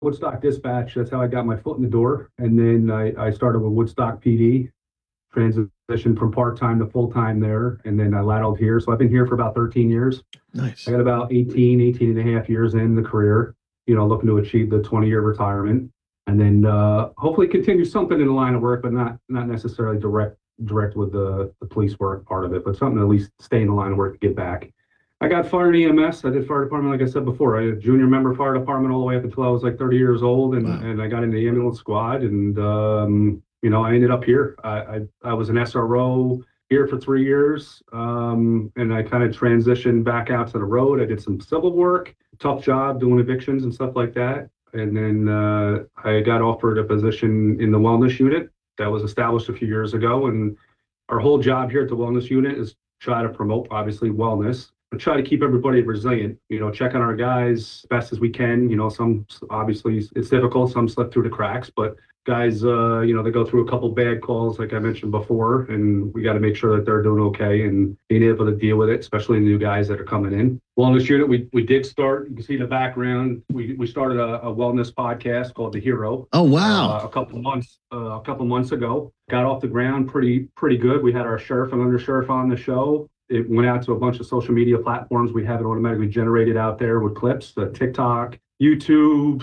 Woodstock Dispatch. That's how I got my foot in the door. And then I started with Woodstock PD, transitioned from part-time to full-time there. And then I lateraled here. So I've been here for about 13 years. Nice. I got about 18 and a half years in the career, looking to achieve the 20-year retirement. And then hopefully continue something in the line of work, but not necessarily direct with the police work part of it, but something to at least stay in the line of work to get back. I got fire and EMS. I did fire department, like I said before. I had a junior member fire department all the way up until I was like 30 years old, and, Wow. and I got in the ambulance squad, and I ended up here. I was an SRO here for 3 years, and I kind of transitioned back out to the road. I did some civil work, tough job doing evictions and stuff like that, and then I got offered a position in the wellness unit that was established a few years ago, and our whole job here at the wellness unit is try to promote, obviously, wellness, but try to keep everybody resilient, check on our guys best as we can. Some, obviously it's difficult, some slip through the cracks, but guys, they go through a couple bad calls, like I mentioned before, and we got to make sure that they're doing okay and being able to deal with it, especially the new guys that are coming in. Wellness unit, we did start, you can see in the background, we started a wellness podcast called The Hero. Oh, wow. A couple months ago. Got off the ground pretty good. We had our sheriff and undersheriff on the show. It went out to a bunch of social media platforms. We have it automatically generated out there with clips, TikTok, YouTube,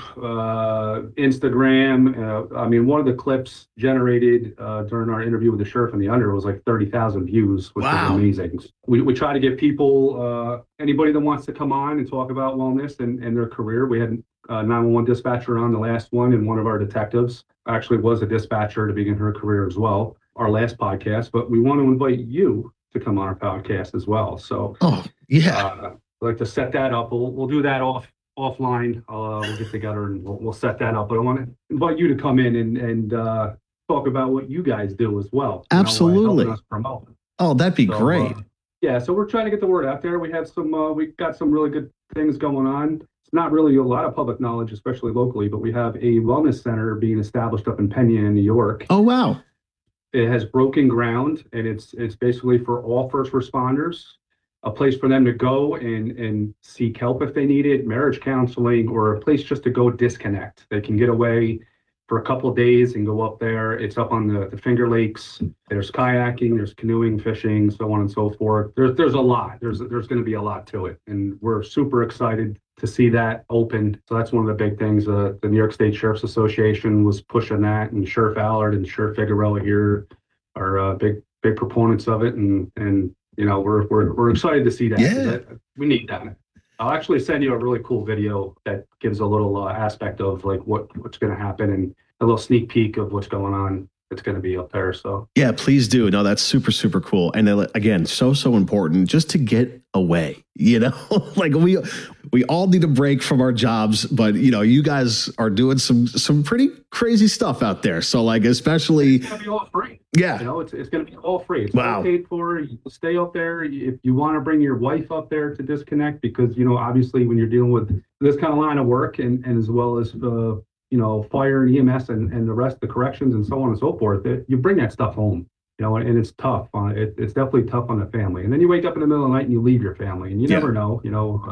Instagram. One of the clips generated during our interview with the sheriff and the under was like 30,000 views, which Wow. was amazing. We try to get people, anybody that wants to come on and talk about wellness and their career. We had a 911 dispatcher on the last one, and one of our detectives actually was a dispatcher to begin her career as well, our last podcast. But we want to invite you to come on our podcast as well. So, yeah, I'd like to set that up. We'll do that offline. We'll get together and we'll set that up. But I want to invite you to come in and talk about what you guys do as well. Absolutely. Helping us promote. Oh, that'd be great. So we're trying to get the word out there. We have we got some really good things going on. It's not really a lot of public knowledge, especially locally, but we have a wellness center being established up in Penn, New York. Oh, wow. It has broken ground, and it's basically for all first responders, a place for them to go and seek help if they need it, marriage counseling, or a place just to go disconnect. They can get away for a couple of days and go up there. It's up on the Finger Lakes. There's kayaking, there's canoeing, fishing, so on and so forth. There's a lot. There's going to be a lot to it, and we're super excited to see that open. So that's one of the big things. The New York State Sheriff's Association was pushing that, and Sheriff Allard and Sheriff Figueroa here are big proponents of it, and we're excited to see that. Yeah. We need that. I'll actually send you a really cool video that gives a little aspect of like what's going to happen and a little sneak peek of what's going on. It's going to be up there. So yeah, please do. No, that's super, super cool. And then, again, so important just to get away, like we all need a break from our jobs, but you guys are doing some pretty crazy stuff out there. So like, especially it's going to be all free. Yeah. It's going to be all free. It's Wow. all paid for. You stay up there. If you want to bring your wife up there to disconnect, because, obviously when you're dealing with this kind of line of work and as well as fire and EMS and the rest of the corrections and so on and so forth, you bring that stuff home, and it's tough. It's definitely tough on the family. And then you wake up in the middle of the night and you leave your family, and you never know.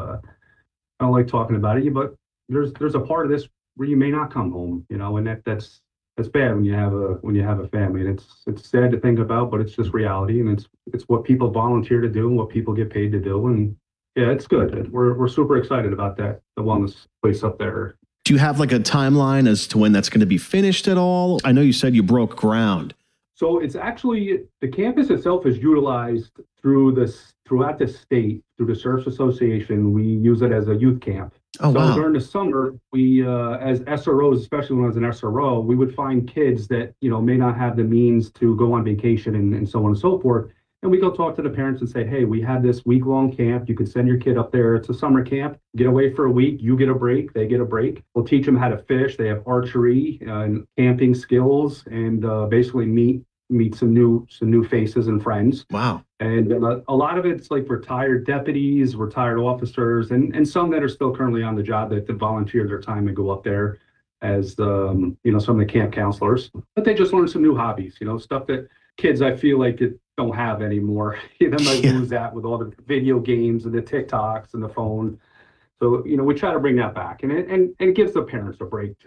I don't like talking about it, but there's a part of this where you may not come home, and that's bad when you have a family, and it's sad to think about, but it's just reality, and it's what people volunteer to do and what people get paid to do, and yeah, it's good. We're super excited about that, the wellness place up there. Do you have like a timeline as to when that's going to be finished at all? I know you said you broke ground. So it's actually, the campus itself is utilized throughout the state, through the Sheriff's Association. We use it as a youth camp. Oh, so wow. During the summer, we, as SROs, especially when I was an SRO, we would find kids that, may not have the means to go on vacation and so on and so forth. And we go talk to the parents and say, hey, we have this week-long camp. You can send your kid up there. It's a summer camp. Get away for a week. You get a break. They get a break. We'll teach them how to fish. They have archery and camping skills, and basically meet some new faces and friends. Wow. And a lot of it's like retired deputies, retired officers, and some that are still currently on the job that volunteer their time and go up there as some of the camp counselors. But they just learn some new hobbies, stuff that kids, I feel like, don't have anymore. They might lose that with all the video games and the TikToks and the phone. So, we try to bring that back, and it gives the parents a break too.